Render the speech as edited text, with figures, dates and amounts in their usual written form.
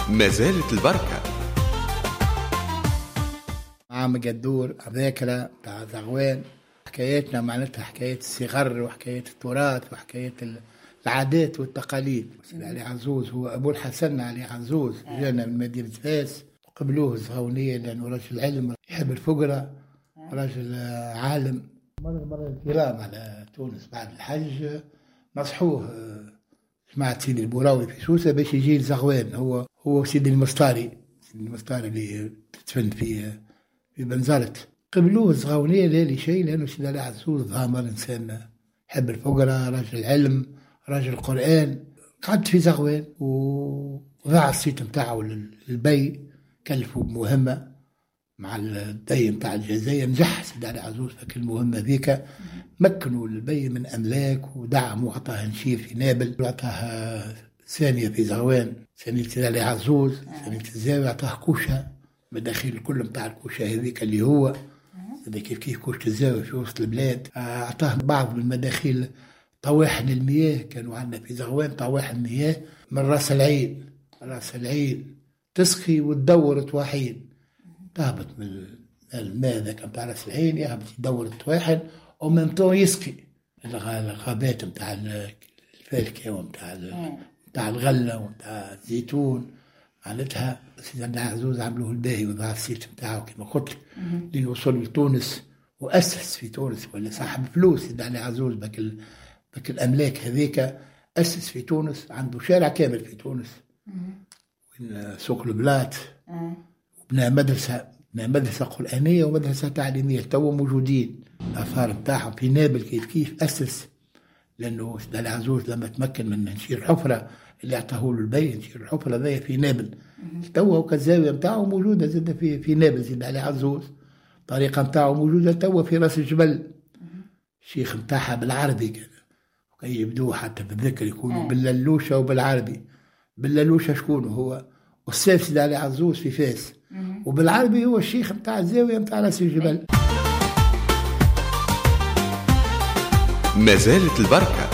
ما زالت البركة. عام قدور ذاكرة بتاع زغوان، حكايتنا معناتها حكاية الصغر وحكاية التراث وحكاية العادات والتقاليد. سيدي علي عزوز هو أبو الحسن علي عزوز، جانا من مدينة فاس، قبلوه الزغونية لأنه رجل علم يحب الفقراء، رجل عالم. مرة الكرام على تونس بعد الحج نصحوه، سمعت سيدي البوراوي في سوسة باش يجي لزغوان، هو سيدي المسطاري اللي تدفن في بنزرت. قبلوه الزغونية لا لشيء، لأنه سيدي علي عزوز ضامر إنسان يحب الفقراء، رجل علم، رجل قرآن. قعدت في زغوان وضاع الصيت متاعه للبي، كلفوا بمهمة مع الدي متاع الجزائر. نجح سيدي علي عزوز فك المهمة ذيك، مكنوا البي من أملاك ودعموا، وعطاها نشير في نابل، وعطاها ثانية في زغوان، ثانية سيدي علي عزوز، ثانية الزاوية، عطاها كوشة مداخيل الكل متاع الكوشة هذيك اللي هو كيف كوشة الزاوية في وسط البلاد. أعطاه بعض من المداخيل طواحن المياه، كانوا عندنا في زغوان طواحن مياه من راس العين تسقي وتدور طواحين، تهبط من الماء ذاك متاع راس العين، يهبط يدور طواحن ومن طو يسقي الغابات متاع الفاكهة ومتاع الغلة ومتاع الزيتون. معناتها سيدي علي عزوز عملوه الباهي وضع السيت متاعه كما قلت لين وصل لتونس وأسس في تونس، ولا صاحب فلوس سيدي علي عزوز بك الأملاك هذيك. أسس في تونس، عنده شارع كامل في تونس وين سوق البلاط، وبنى مدرسة قرآنية ومدرسة تعليمية تو موجودين. الآثار متاعهم في نابل كيف أسس، لأنه سيدي علي عزوز لما تمكن من نشير الحفرة اللي اعطاه له البي، نشير الحفرة ذي في نابل توا، وكالزاوية متاعه موجودة زادة في نابل. سيدي علي عزوز الطريقة متاعه موجودة توا في راس الجبل، الشيخ متاعها بالعربي كان، وكي يبدوه حتى بالذكر يكونوا بالللوشة وبالعربي. بالللوشة شكون هو؟ أستاذ سيدي علي عزوز في فاس، وبالعربي هو الشيخ متاع الزاوية متاع راس الجبل. ما زالت البركة.